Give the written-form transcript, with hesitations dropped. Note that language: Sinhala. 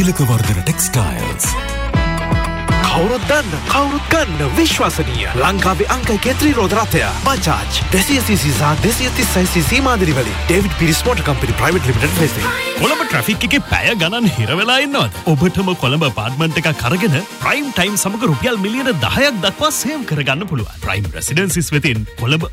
තිලකවර්ධන ටෙක්ස්ටයිල්ස්. කවුරුත් ගන්න විශ්වාසනීය ලංකාවේ අංක 1 ත්‍රිරෝද රථය බජාජ් 230cc සහ 230cc මාදිරි වලින් ඩේවිඩ් පිරිස් මොටර් කම්පැනි ප්‍රයිවට් ලිමිටඩ් ලෙසින්. කොළඹ ට්‍රැෆික් එකේ පැය ගණන් හිර වෙලා ඉන්නවද? ඔබටම කොළඹ අපාර්ට්මන්ට් එකක් අරගෙන ප්‍රයිම් ටයිම් සමග රුපියල් මිලියන 10ක් දක්වා සේව් කරගන්න පුළුවන්. ප්‍රයිම් රෙසිඩෙන්සිස් වෙතින් කොළඹ